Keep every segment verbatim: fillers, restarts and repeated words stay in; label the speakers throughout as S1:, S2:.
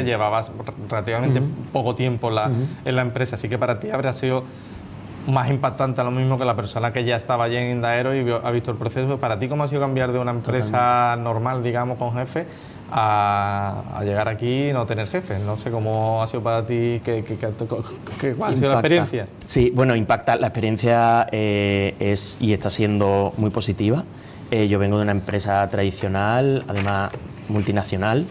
S1: llevabas relativamente uh-huh. poco tiempo la, uh-huh. en la empresa, así que para ti habría sido más impactante lo mismo que la persona que ya estaba allí en Indaero y vio, ha visto el proceso. Para ti, ¿cómo ha sido cambiar de una empresa Totalmente. normal, digamos, con jefe, a, a llegar aquí y no tener jefe? No sé cómo ha sido para ti, qué, qué, qué, qué, cuál ha sido la experiencia.
S2: Sí, bueno, impacta. La experiencia eh, es y está siendo muy positiva. Eh, yo vengo de una empresa tradicional, además multinacional,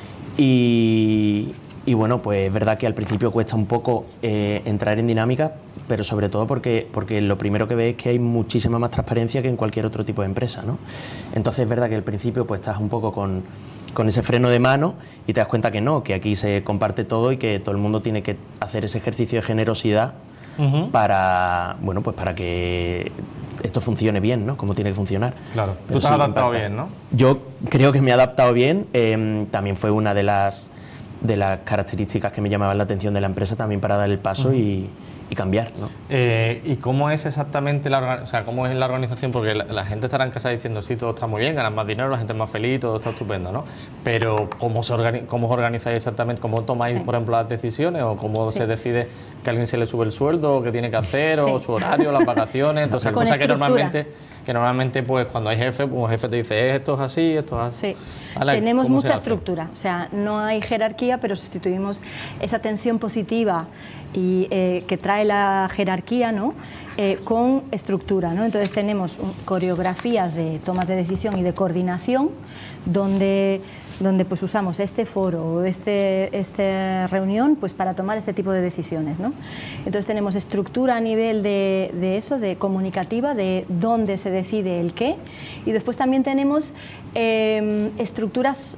S2: y... Y bueno, pues es verdad que al principio cuesta un poco eh, entrar en dinámica, pero sobre todo porque, porque lo primero que ves es que hay muchísima más transparencia que en cualquier otro tipo de empresa, ¿no? Entonces es verdad que al principio pues estás un poco con, con ese freno de mano y te das cuenta que no, que aquí se comparte todo y que todo el mundo tiene que hacer ese ejercicio de generosidad uh-huh. para, bueno, pues para que esto funcione bien, ¿no? Como tiene que funcionar.
S1: Claro. Pero tú te has sí, adaptado impacta. bien, ¿no?
S2: Yo creo que me he adaptado bien. Eh, también fue una de las de las características que me llamaban la atención de la empresa también para dar el paso uh-huh. y, y cambiar, ¿no?
S1: Eh, ¿Y cómo es exactamente la, o sea, cómo es la organización? Porque la, la gente estará en casa diciendo, sí, todo está muy bien, ganan más dinero, la gente es más feliz, todo está estupendo, ¿no? Pero ¿cómo, se organi- cómo os organizáis exactamente? ¿Cómo tomáis, sí. por ejemplo, las decisiones? ¿O cómo sí. se decide que a alguien se le sube el sueldo, o qué tiene que hacer, sí. o su horario, las vacaciones? Entonces, cosas que normalmente, que normalmente, pues, cuando hay jefe, pues el jefe te dice, esto es así, esto es así.
S3: Sí. ¿Vale? Tenemos mucha estructura, o sea, no hay jerarquía, pero sustituimos esa tensión positiva y eh, que trae la jerarquía, ¿no? Eh, con estructura, ¿no? Entonces tenemos un, coreografías de tomas de decisión y de coordinación donde, donde pues usamos este foro o este, esta reunión pues para tomar este tipo de decisiones, ¿no? Entonces tenemos estructura a nivel de, de eso, de comunicativa, de dónde se decide el qué, y después también tenemos eh, estructuras,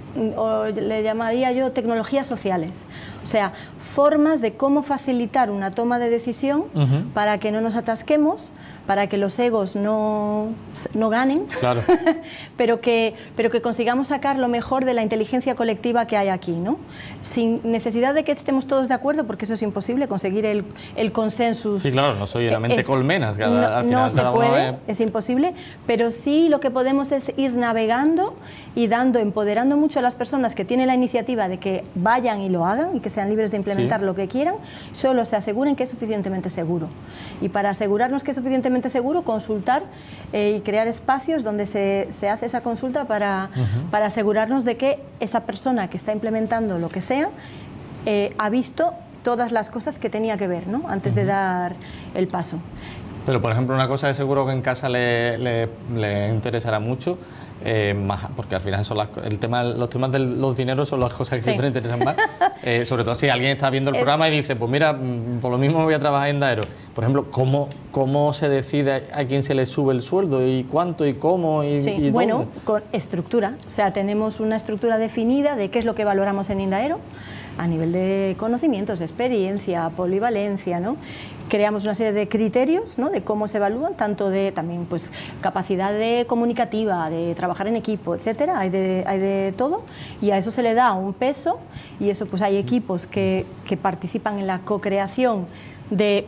S3: o le llamaría yo tecnologías sociales, o sea, formas de cómo facilitar una toma de decisión uh-huh. para que no nos atasquemos, para que los egos no, no ganen,
S1: claro.
S3: pero, que, pero que consigamos sacar lo mejor de la inteligencia colectiva que hay aquí, ¿no? Sin necesidad de que estemos todos de acuerdo, porque eso es imposible, conseguir el, el consenso.
S1: Sí, claro, no soy la mente
S3: es,
S1: colmenas, cada,
S3: no,
S1: al final
S3: no se
S1: cada
S3: puede,
S1: uno es...
S3: es imposible, pero sí lo que podemos es ir navegando y dando, empoderando mucho a las personas que tienen la iniciativa de que vayan y lo hagan y que sean libres de implementar sí. lo que quieran, solo se aseguren que es suficientemente seguro. Y para asegurarnos que es suficientemente seguro, consultar eh, y crear espacios donde se, se hace esa consulta para, uh-huh. para asegurarnos de que esa persona que está implementando lo que sea eh, ha visto todas las cosas que tenía que ver, ¿no? Antes uh-huh. de dar el paso.
S1: Pero, por ejemplo, una cosa de seguro que en casa le, le, le interesará mucho, eh, más, porque al final son las, el tema, los temas de los dineros son las cosas que sí. siempre interesan más, eh, sobre todo si alguien está viendo el es... programa y dice, pues mira, por lo mismo voy a trabajar en Daero. Por ejemplo, ¿cómo, cómo se decide a quién se le sube el sueldo y cuánto y cómo y,
S3: sí.
S1: y
S3: bueno,
S1: dónde?
S3: Con estructura, o sea, tenemos una estructura definida de qué es lo que valoramos en Indaero a nivel de conocimientos, de experiencia, polivalencia, ¿no? Creamos una serie de criterios, ¿no? De cómo se evalúan, tanto de también pues capacidad de comunicativa, de trabajar en equipo, etcétera, hay de, hay de todo, y a eso se le da un peso, y eso pues hay equipos que, que participan en la co-creación de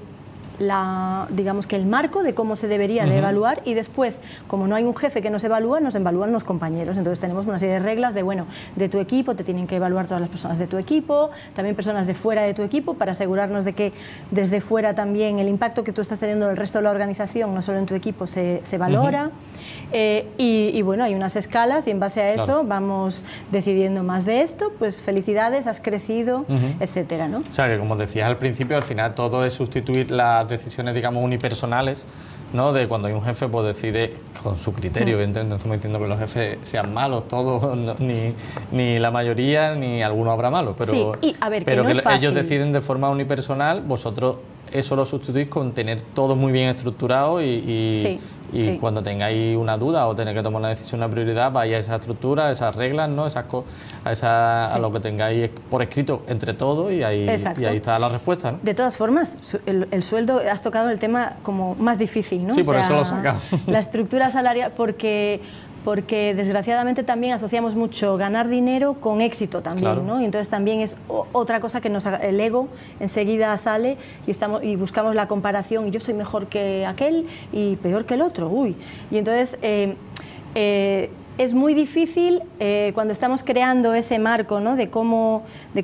S3: la, digamos que el marco de cómo se debería uh-huh. de evaluar, y después, como no hay un jefe que nos evalúa, nos evalúan los compañeros. Entonces tenemos una serie de reglas de, bueno, de tu equipo te tienen que evaluar todas las personas de tu equipo, también personas de fuera de tu equipo, para asegurarnos de que desde fuera también el impacto que tú estás teniendo en el resto de la organización, no solo en tu equipo, se, se valora. Uh-huh. eh, y, y bueno, hay unas escalas y en base a eso claro. vamos decidiendo más de esto, pues felicidades, has crecido, uh-huh. etcétera, ¿no?
S1: O sea, que como decías al principio, al final todo es sustituir la decisiones, digamos, unipersonales, ¿no? De cuando hay un jefe, pues decide con su criterio. Mm. No estamos diciendo que los jefes sean malos todos, no, ni, ni la mayoría, ni alguno habrá malos, pero,
S3: sí. y, a ver,
S1: pero
S3: que, no
S1: que
S3: es
S1: ellos deciden de forma unipersonal, vosotros eso lo sustituís con tener todo muy bien estructurado y, y,
S3: sí,
S1: y
S3: sí.
S1: cuando tengáis una duda o tener que tomar una decisión, una prioridad, vais a esa estructura, a esas reglas, ¿no? Esas co a, esa, sí. a lo que tengáis por escrito entre todos, y ahí, y ahí está la respuesta, ¿no?
S3: De todas formas, el, el sueldo, has tocado el tema como más difícil, ¿no?
S1: Sí, por
S3: o sea,
S1: eso lo he sacado.
S3: La estructura salarial, porque... porque desgraciadamente también asociamos mucho ganar dinero con éxito también, claro. ¿no? Y entonces también es o, otra cosa que nos el ego enseguida sale y estamos y buscamos la comparación, y yo soy mejor que aquel y peor que el otro, uy. Y entonces eh, eh, es muy difícil eh, cuando estamos creando ese marco, ¿no? De cómo, de